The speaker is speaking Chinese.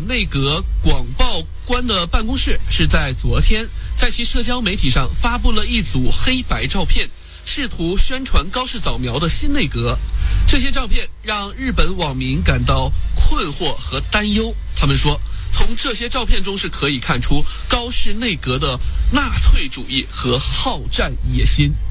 内阁广报官的办公室是在昨天在其社交媒体上发布了一组黑白照片，试图宣传高市早苗的新内阁。这些照片让日本网民感到困惑和担忧。他们说，从这些照片中是可以看出高市内阁的纳粹主义和好战野心。